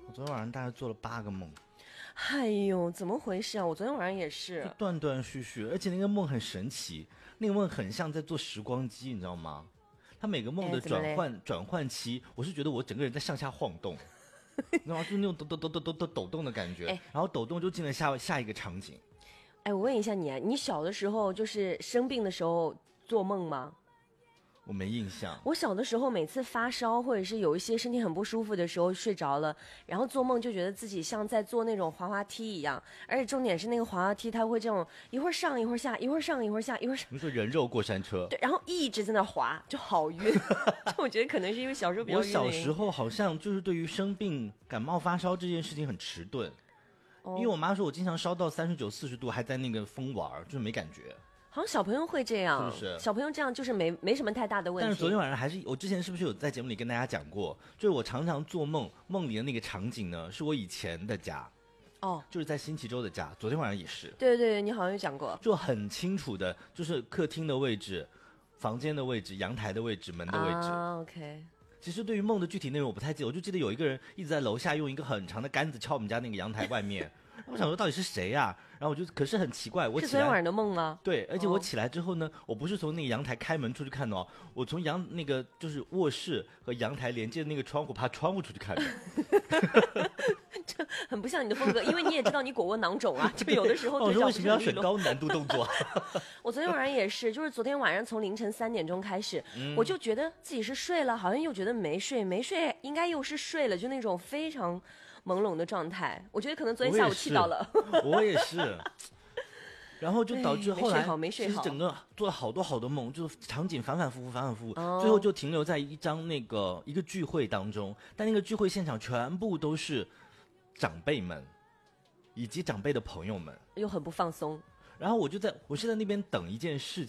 我昨天晚上大概做了8个梦， 哎呦，怎么回事啊？我昨天晚上也是就，断断续续，而且那个梦很神奇，那个梦很像在做时光机，你知道吗？它每个梦的怎么嘞转换期，我是觉得我整个人在向下晃动，你知道吗？就是那种抖动的感觉，然后抖动就进了下一个场景。 哎，我问一下你啊，你小的时候就是生病的时候做梦吗？ 我没印象， 我小的时候每次发烧或者是有一些身体很不舒服的时候睡着了，然后做梦就觉得自己像在坐那种滑滑梯一样，而且重点是那个滑滑梯它会这种一会儿上一会儿下，一会儿上一会儿下，一会儿上， 你说人肉过山车。 对，然后一直在那滑，就好晕。就我觉得可能是因为小时候比较我晕。 小时候好像就是对于生病、感冒、发烧这件事情很迟钝，因为我妈说我经常烧到39、40度还在那个疯玩，就是没感觉。 好像小朋友会这样， 是不是小朋友这样就是没什么太大的问题。 但是昨天晚上还是我之前是不是有在节目里跟大家讲过，就是我常常做梦，梦里的那个场景呢是我以前的家， 哦， 就是在新奇州的家。昨天晚上也是， 对对对，你好像有讲过。 就很清楚的，就是客厅的位置、房间的位置、阳台的位置、门的位置。 啊，OK。 其实对于梦的具体内容我不太记得，我就记得有一个人一直在楼下用一个很长的杆子敲我们家那个阳台外面。我想说到底是谁呀、然后我就可是很奇怪，我起来是昨天晚上的梦吗？ 对，而且我起来之后呢，我不是从那个阳台开门出去看的哦，我从那个就是卧室和阳台连接的那个窗户，爬窗户出去看的。 这很不像你的风格，因为你也知道你果窝囊肿啊，就有的时候我腿脚不说为什么要是很利落。 选高难度动作？ 我昨天晚上也是，就是昨天晚上从凌晨3点钟开始，我就觉得自己是睡了，好像又觉得没睡，没睡应该又是睡了，就那种非常朦胧的状态。我觉得可能昨天下午气到了。 我也是。然后就导致后来， 没睡好其实整个做了好多好多梦，就是场景反反复复，反反复复， 哦最后就停留在一个聚会当中，但那个聚会现场全部都是长辈们以及长辈的朋友们， 又很不放松。 然后我是在那边等一件事